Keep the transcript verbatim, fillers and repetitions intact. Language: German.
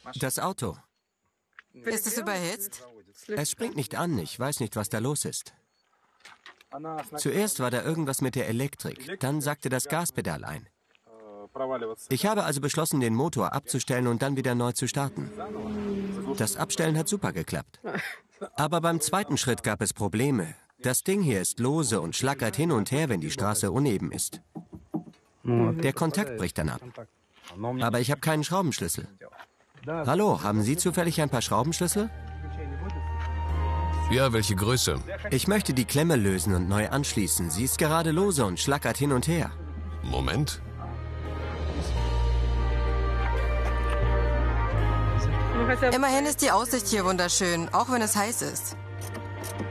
Das Auto. Ist es überhitzt? Es springt nicht an. Ich weiß nicht, was da los ist. Zuerst war da irgendwas mit der Elektrik. Dann sagte das Gaspedal ein. Ich habe also beschlossen, den Motor abzustellen und dann wieder neu zu starten. Das Abstellen hat super geklappt. Aber beim zweiten Schritt gab es Probleme. Das Ding hier ist lose und schlackert hin und her, wenn die Straße uneben ist. Der Kontakt bricht dann ab. Aber ich habe keinen Schraubenschlüssel. Hallo, haben Sie zufällig ein paar Schraubenschlüssel? Ja, welche Größe? Ich möchte die Klemme lösen und neu anschließen. Sie ist gerade lose und schlackert hin und her. Moment. Immerhin ist die Aussicht hier wunderschön, auch wenn es heiß ist.